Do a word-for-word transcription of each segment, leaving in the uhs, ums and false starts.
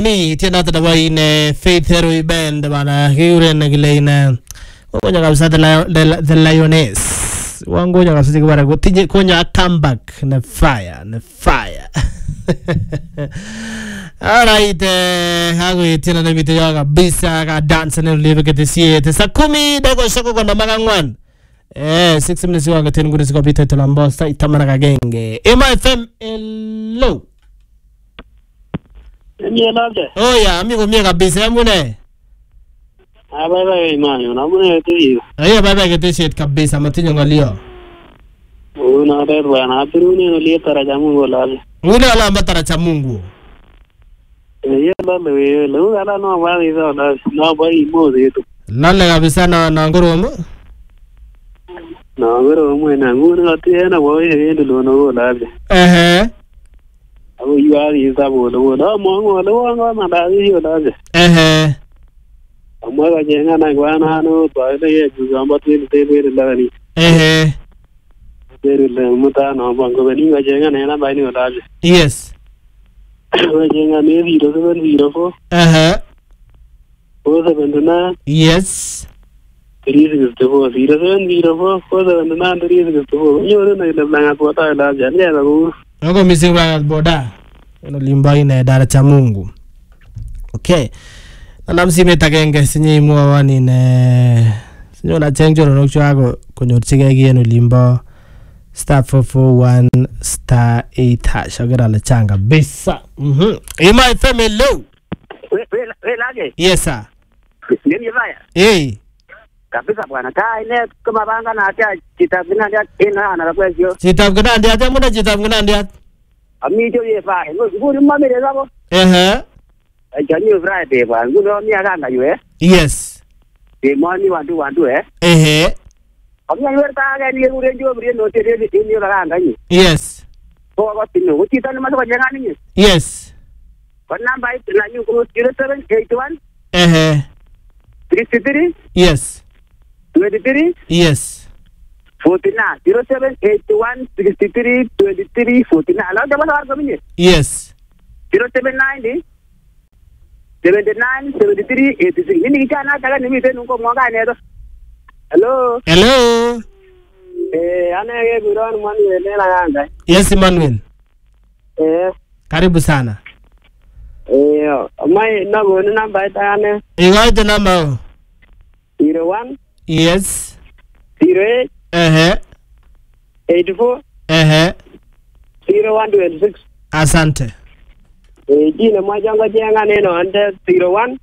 ni tena tadawa ine Faith Hero Band bana hiure na gile ina ngoja kabisa the, the Lioness wangoja kabisa kubara tije konya comeback na fire na fire. Alright, eh, hago tena na mito yoga bisa ka dance na live kete siete sa kumi dago shako kwa namaga ngwan eh six minutes wanga tena ngudi siko bita tulambo sa itamana ka genge M F M hello. Mie labda. Oh ya, amigo mie kabisa mune. Ah baba imani, na mune tu hiyo. Aya baba kete shit kabisa matinyo ngalio. Una red bwana, turuni ngalio taraja Mungu labda. Ule ala mataracha Mungu. Yeye labda wewe, leo ala no bali hizo na na bali mozi tu. Lale kabisa na na ngoromo. Na ngoromo na nguru atiena boye yendo lono labda. Ehe. Abo yuari izabo lo lo mongo lo wango mandali hiyo labda. Ehe. Amwa jenga na gwana no toile ye jugamba tu tele lani. Ehe. Tele muta no bango bani jenga na na bani labda. Yes. Jenga ne zero seven zero four. Ehe. four seven nine. Yes. three six four zero seven zero four four seven nine three six four. Yo na ile blanga kwa ta la jani ya ku. Ngo missing blanga boda. Ono limba ina dara cha Mungu. Okay. Na msime takenge sinye imwa wani ne sinyo na chenjo ro nokcho konyorchige gieno limba star four four one star eight hash agara la changa bisa. Mhm. Ima F M hello. We we we lage. Yes sir. Nini vaya? Eh. Kabisa bwana. Kai ne kama banga na acha kitabina ndia ina na kwa hiyo. Kitabina ndia acha muna kitabina ndia. Ami jo ye fa. Nguri mama ile zabo. Ehe. Ajani Friday bwana. Nguri mi aganga yue. Yes. De moni wandu wandu eh. Ehe. Ami yue ta ga ni ngure jo bri no te ni ni aganga ni. Yes. Ko ko tinu. Uti tan ma ko jenga ni. Yes. Ko namba ina ni ko zero seven eight one. Ehe. three three. Yes. twenty-three. Yes. forty-nine. zero seven eight one sixty-three twenty-three forty-nine. Allow the one to come. Yes. zero seven nine seventy-nine seventy-three eighty-six. Ini kita nak cakap ni mesti nunggu muka ni tu. Hello. Hello. Eh, ana ye buron mani ele na anga. Yes Emmanuel. Eh. Karibu sana. Eh, mai na go ni namba ita ane. Iwa ito namba. zero one. Yes. zero eight. Ehe. eighty-four. Ehe. zero one twenty-six. Asante. Eh, jina moja ngo jenga neno ande zero one.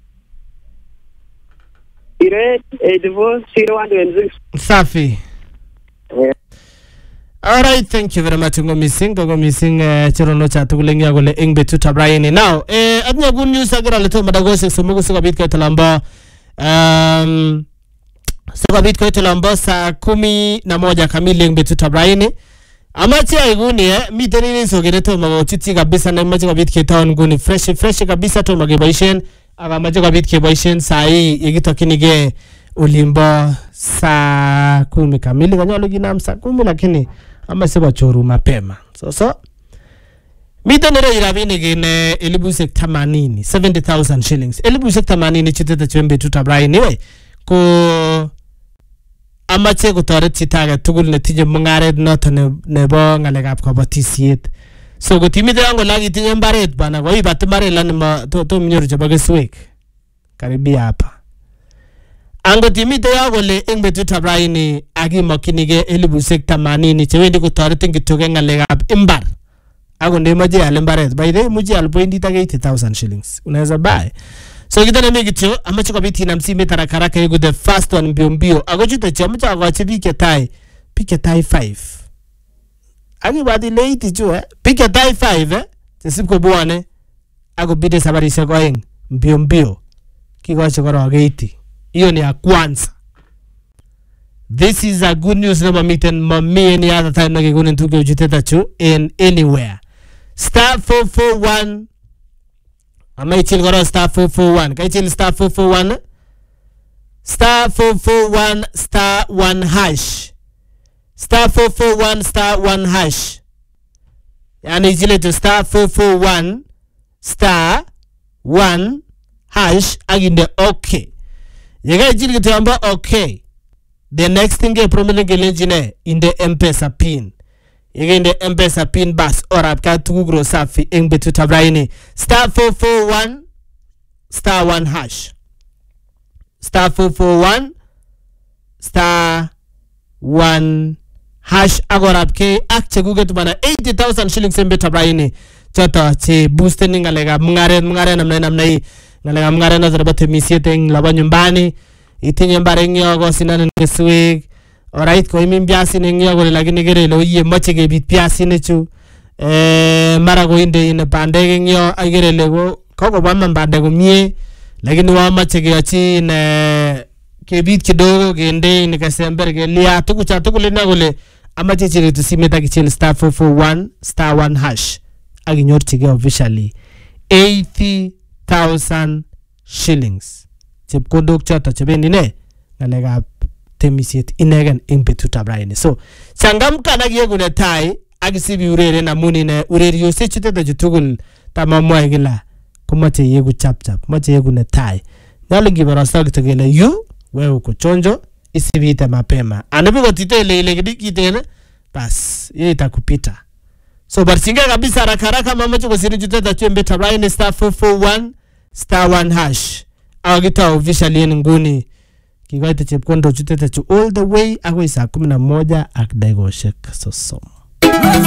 zero eight. eighty-four. zero one twenty-six. Safi. Eh. All right, thank you very much. Ngo missing, ngo missing uh, chirono cha tukulengi ya gole ingbe tuta Brian. Now, eh adnya good news agira leto madagose sumugo sika bit kwa talamba. Um sika bit kwa talamba saa kumi na moja kamili ingbe tuta Brian. Amachi ya iguni eh miteni ni sogere to magochiti kabisa na machi kwa bit kwa town nguni fresh fresh kabisa to magebaishen aga machi kwa bit kwa baishen saa hii igito kinige ulimba saa kumi kamili kanyalo ginam saa kumi lakini ama seba choru mapema so so mita nero irabini gine elibu sek tamanini seventy thousand shillings elibu sek tamanini chiteta chwembe tuta Brian niwe ko ama che ko tore chitaga tugul ne tije mungare noto ne nebo ngalekap kabatisiet so ko timite yango lagi tije mbaret bana ko ibate mbaret lan ma to to mnyoru chaba keswek karibia hapa ango timite yago le ingbe tuta Brian agi makinige elibu sek tamanini chewendi ko tore tingi tuge ngalekap imbar ako ndemaje ale mbaret by the muji al point tage eighty thousand shillings unaweza buy so kitana megi cho amacho kwa biti na msime tarakaraka yego the first one mbio mbio ako chute cho amacho kwa chibike tai pike tai five aki badi late cho eh pike tai five eh sisipko bwane ako bide sabari se kwa ing mbio mbio kiko chokoro eighty hiyo ni ya kwanza. This is a good news na mamiten mami any other time na kikunin tuke ujiteta chu in anywhere. Star four four one. Amay chill koro star four four one. Kay chill star four four one. Star four four one star one hash. Star four four one star one hash. Yani chile to star four four one star one hash aginde okay. Yega jili kitamba okay. The next thing ye prominent gelenjine in the M-Pesa pin. Yega in the M-Pesa pin bas orap ka tugugro safi eng betu tabraini. Star four four one star one hash. Star four four one star one hash agorap ke ak cheguget bana eighty thousand shillings embe tabraini. Chota che boosting ngalega mngaren mngaren namna namna ngalega mngaren na zarabate misieteng laba nyumbani itinye mbare ngyogo sinana ngesweg. Alright ko imi mbiasi ngyogo lakini gere lo ye moche ge bit piasi nechu eh mara go inde ine pande ngyo agere lego koko bamba mbande go mie lakini wa moche ge achi ne ke bit kidogo gende ine kasember ge lia tuku cha tuku lena gole amache chiri tusimeta kichil star four four one star one hash aginyorchige officially eighty thousand shillings. Chepkondok chota chebendi ne ngalegap temisiet inegen ing betut abraini. So changamka na giyegune tai agisibi urere na muni ne urere yose chiteta jutugul tamamwa gila kumache yegu chap chap mache yegune tai nyalo gibarasa kitagele yu wewe uko chonjo isibite mapema anabigo titele ile gidikitene bas yeye itakupita. So barsinga kabisa haraka haraka mama choko siri juteta chembe tabraini star four four one star one hash awagita officially nguni kigaita chepkondo juteta chu all the way agoi saa kumi na moja akdaigoshek sosom.